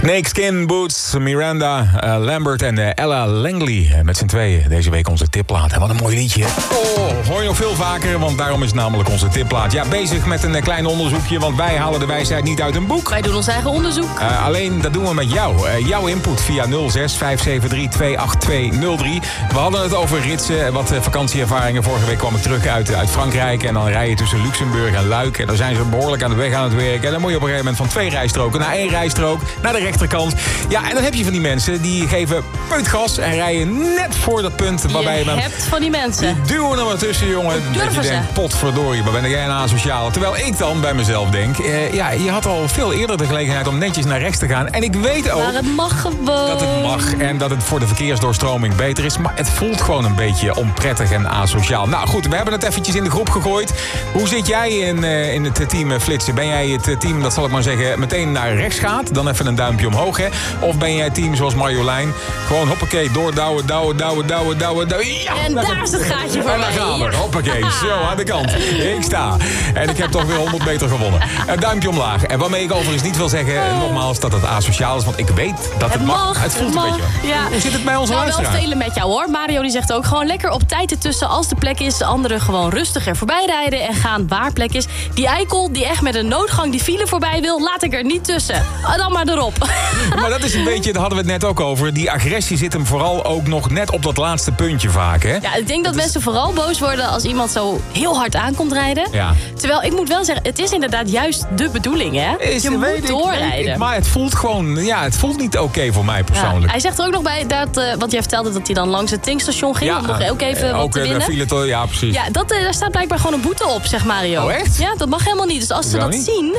Snakeskin Boots, Miranda Lambert en Ella Langley. Met z'n tweeën deze week onze tipplaat. Wat een mooi liedje. Oh, hoor je nog veel vaker, want daarom is het namelijk onze tipplaat. Ja, bezig met een klein onderzoekje, want wij halen de wijsheid niet uit een boek. Wij doen ons eigen onderzoek. Alleen, dat doen we met jou. Jouw input via 06 573 28203. We hadden het over ritsen, wat vakantieervaringen. Vorige week kwam ik terug uit Frankrijk. En dan rij je tussen Luxemburg en Luik. En dan zijn ze behoorlijk aan de weg aan het werken. En dan moet je op een gegeven moment van 2 rijstroken naar 1 rijstrook. Naar de rechterkant. Ja, en dan heb je van die mensen die geven puntgas en rijden net voor dat punt waarbij je hebt van die mensen. Die duwen er maar tussen, jongen. Dat je denkt, potverdorie, waar ben jij een asociaal? Terwijl ik dan bij mezelf denk, je had al veel eerder de gelegenheid om netjes naar rechts te gaan. En ik weet ook maar het mag gewoon. Dat het mag en dat het voor de verkeersdoorstroming beter is. Maar het voelt gewoon een beetje onprettig en asociaal. Nou goed, we hebben het eventjes in de groep gegooid. Hoe zit jij in het team Flitsen? Ben jij het team, dat zal ik maar zeggen, meteen naar rechts gaat? Dan even een duimpje omhoog, hè? Of ben jij het team zoals Marjolein? Gewoon hoppakee, doordouwen. Ja, en daar is het gaatje voor en daar gaan we. Hoppakee, zo aan de kant. Ik sta. En ik heb toch weer 100 meter gewonnen. Een duimpje omlaag. En waarmee ik overigens niet wil zeggen, nogmaals, dat het asociaal is. Want ik weet dat het mag. Het voelt een beetje. Ja. Hoe zit het bij onze luisteraar? Wel velen met jou, hoor. Mario die zegt ook gewoon lekker op tijd ertussen als de plek is. Anderen gewoon rustig er voorbij rijden en gaan waar plek is. Die eikel die echt met een noodgang die file voorbij wil, laat ik er niet tussen. Dan maar erop. Maar dat is een beetje, daar hadden we het net ook over. Die agressie zit hem vooral ook nog net op dat laatste puntje vaak, hè? Ja, ik denk dat mensen vooral boos worden als iemand zo heel hard aankomt rijden. Ja. Terwijl, ik moet wel zeggen, het is inderdaad juist de bedoeling, hè? Je moet doorrijden. Maar het voelt gewoon, het voelt niet oké voor mij persoonlijk. Ja, hij zegt er ook nog bij, want jij vertelde dat hij dan langs het tankstation ging. Om nog ook even wat te winnen. File, ja, precies. Ja, daar staat blijkbaar gewoon een boete op, zegt Mario. Oh, echt? Ja, dat mag helemaal niet. Dus als ze dat zien,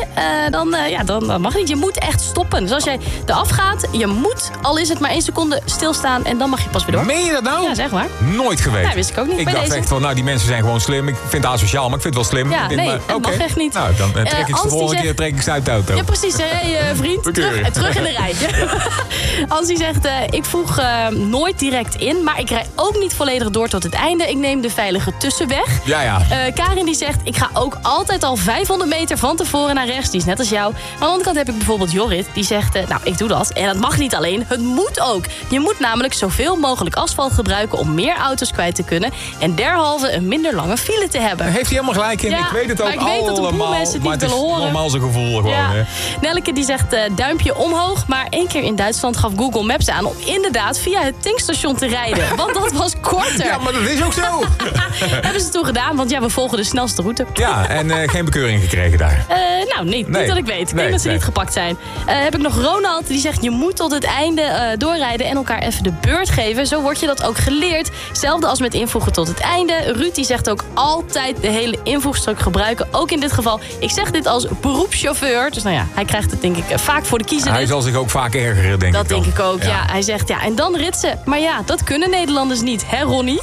dan mag het niet. Je moet echt stoppen. Dus als jij eraf gaat, je moet, al is het maar 1 seconde, stilstaan en dan mag je pas weer door. Meen je dat nou? Ja, zeg maar. Nooit geweten. Nee, wist ik ook niet. Ik dacht echt van, die mensen zijn gewoon slim. Ik vind het asociaal, maar ik vind het wel slim. Ja, het mag echt niet. Nou, dan trek ik de volgende keer uit de auto. Ja, precies. Hey, vriend, terug in de rijtje. Ansie zegt, ik vroeg nooit direct in, maar ik rij ook niet volledig door tot het einde. Ik neem de veilige tussenweg. Ja. Karin die zegt, ik ga ook altijd al 500 meter van tevoren naar rechts. Die is net als jou. Maar aan de andere kant heb ik bijvoorbeeld Jorrit. Die zegt, ik doe dat. En dat mag niet alleen. Het moet ook. Je moet namelijk zoveel mogelijk asfalt gebruiken om meer auto's kwijt te kunnen. En derhalve een minder lange file te hebben. Heeft hij helemaal gelijk in. Ja, ik weet het ook allemaal. Ik weet dat een boel mensen het niet willen horen. Normaal zijn gevoel gewoon. Ja. Hè? Nelleke die zegt duimpje omhoog. Maar 1 keer in Duitsland gaf Google Maps aan om inderdaad via het tankstation te rijden. Want dat was korter. Ja, maar dat is ook zo. Hebben ze toen gedaan, want we volgen de snelste route. Ja, en geen bekeuring gekregen daar. Niet dat ik weet. Ik denk dat ze niet gepakt zijn. Heb ik nog Ronald, die zegt je moet tot het einde doorrijden en elkaar even de beurt geven. Zo word je dat ook geleerd. Hetzelfde als met invoegen tot het einde. Ruud die zegt ook altijd de hele invoegstrook gebruiken. Ook in dit geval. Ik zeg dit als beroepschauffeur. Dus hij krijgt het denk ik vaak voor de kiezer. Hij zal zich ook vaak ergeren, denk ik. Dat denk ik ook, ja. Hij zegt en dan ritsen. Maar dat kunnen Nederlanders niet, hè Ronnie?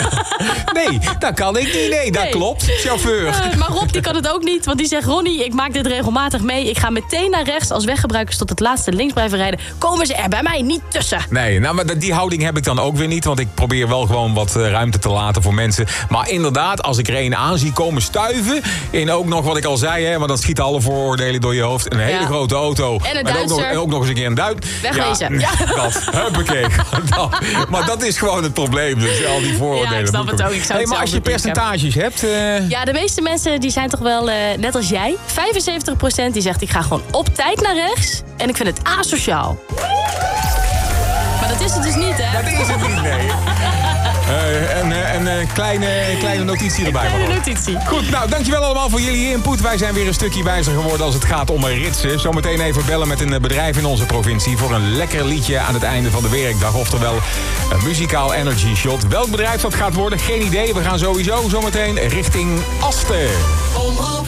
Nee, dat kan ik niet. Nee, dat klopt. Chauffeur. Maar Rob die kan het ook niet. Want die zegt, Ronnie, ik maak dit regelmatig mee. Ik ga meteen naar rechts. Als weggebruikers tot het laatste links blijven rijden, komen ze er bij mij niet tussen. Nee, maar die houding heb ik dan ook weer niet. Want ik probeer wel gewoon wat ruimte te laten voor mensen. Maar inderdaad, als ik er een aan zie komen stuiven. In ook nog wat ik al zei, hè, want dan schieten alle vooroordelen door je hoofd. Een hele grote auto. En een Duitser. Ook nog eens een keer een Duit. Wegwezen. Ja. Dat. Huppakee. Maar dat is gewoon het probleem. Dus al die vooroordelen. Ja, ik snap het ook. Ik zou het maar als je percentages hebt. Ja, de meeste mensen die zijn toch wel net als jij. 75% die zegt, ik ga gewoon op tijd naar rechts. En ik vind het asociaal. Maar dat is het dus niet, hè? Dat is het niet, nee. Een kleine notitie erbij. Een kleine notitie. Goed, nou, dankjewel allemaal voor jullie input. Wij zijn weer een stukje wijzer geworden als het gaat om ritsen. Zometeen even bellen met een bedrijf in onze provincie voor een lekker liedje aan het einde van de werkdag. Oftewel een muzikaal energy shot. Welk bedrijf dat gaat worden, geen idee. We gaan sowieso zometeen richting Asten.